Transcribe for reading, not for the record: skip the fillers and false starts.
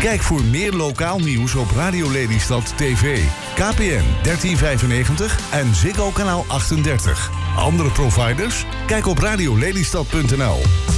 Kijk voor meer lokaal nieuws op Radio Lelystad TV, KPN 1395 en Ziggo kanaal 38. Andere providers? Kijk op radiolelystad.nl.